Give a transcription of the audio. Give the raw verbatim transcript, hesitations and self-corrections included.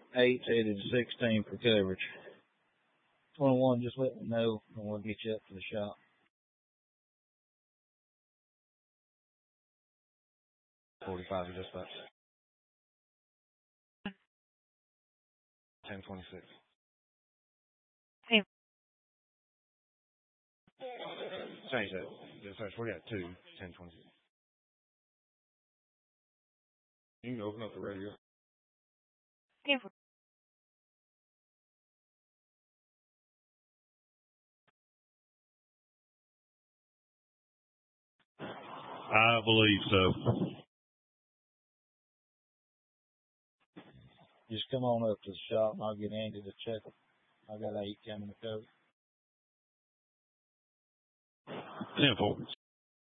Eight's headed to sixteen for coverage. twenty-one, just let me know, and we'll get you up to the shop. forty-five is just about. ten twenty-six. Hey. Change that. Sorry, forty at two. ten twenty-six. You can open up the radio. Hey. I believe so. Just come on up to the shop, and I'll get Andy to check it. I got eight coming to cover. ten four.